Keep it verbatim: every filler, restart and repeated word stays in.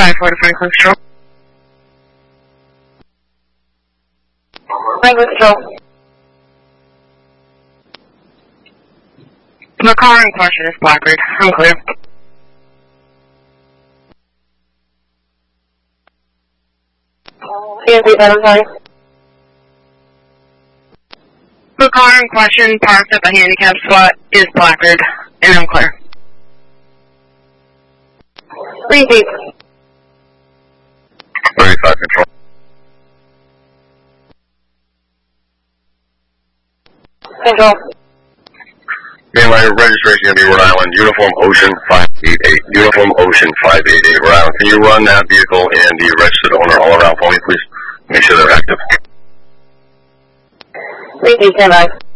five four to Franklin Control. Franklin Control. The car in question is placard. I'm clear. Can you that, I'm sorry? The car in question parked at the handicap spot is placard, and I'm clear. Repeat. thirty-five Control. Control. Okay, my registration going to be Rhode Island, Uniform Ocean five eight eight, Uniform Ocean five eight eight, Rhode Island. Can you run that vehicle and the registered owner all around for me, please? Make sure they're active. Repeat, stand by.